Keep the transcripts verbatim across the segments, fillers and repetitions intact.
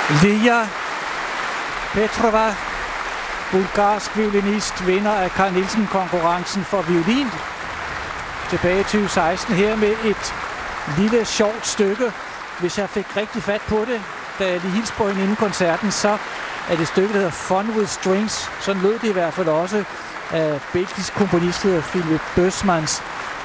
Lea Petrova, bulgarsk violinist, vinder af Carl Nielsen-konkurrencen for violin tilbage i tyve seksten her med et lille sjovt stykke. Hvis jeg fik rigtig fat på det, da jeg lige hilste på hende inden koncerten, så er det stykke, der hedder Fun with Strings. Sådan lød det i hvert fald også af belgisk komponist, der hedder Philip Bösmans.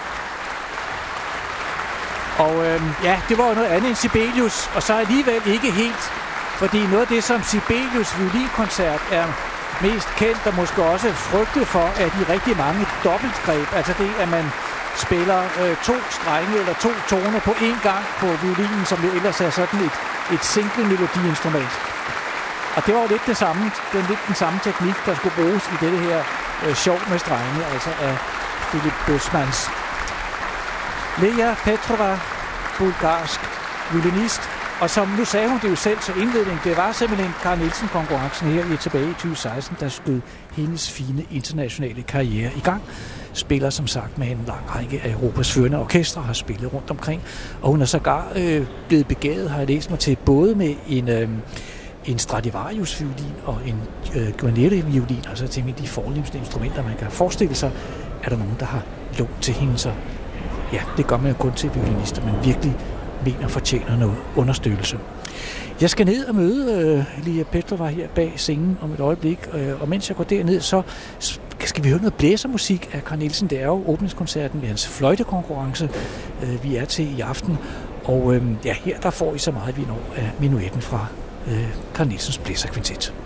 Og øhm, ja, det var jo noget andet end Sibelius, og så alligevel ikke helt, fordi noget af det, som Sibelius violinkoncert er mest kendt og måske også frygtet for, er de rigtig mange dobbeltgreb. Altså det, at man spiller øh, to strenge eller to toner på én gang på violinen, som jo ellers er sådan et, et single melodiinstrument. Og det var jo lidt det samme, den, lidt den samme teknik, der skulle bruges i dette her øh, sjov med strenge, altså af Philip Bösmans. Lea Petrova, bulgarsk violinist, og som nu sagde hun det jo selv, så indledning, det var simpelthen Carl Nielsen-konkurrencen her i tilbage i tyve seksten, der skød hendes fine internationale karriere i gang. Spiller som sagt med en lang række af Europas førende orkestre, har spillet rundt omkring, og hun er sågar øh, blevet begavet, har jeg læst mig til, både med en, øh, en Stradivarius-violin og en øh, Guarneri-violin, altså til de fornemste instrumenter, man kan forestille sig, er der nogen, der har lånt til hende, så ja, det gør man jo kun til violinister, men virkelig mener fortjener noget understøttelse. Jeg skal ned og møde øh, Lea Petrova her bag scenen om et øjeblik, øh, og mens jeg går derned, så skal vi høre noget blæsermusik af Carl Nielsen. Det er jo åbningskoncerten ved hans fløjtekonkurrence, øh, vi er til i aften, og øh, ja, her der får I så meget, vi når af minuetten fra øh, Carl Nielsens blæserkvintet.